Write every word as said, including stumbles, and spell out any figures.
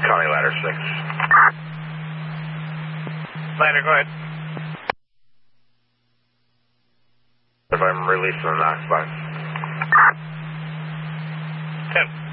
Connie ladder six. Ladder, go ahead. If I'm releasing the Knox box. ten.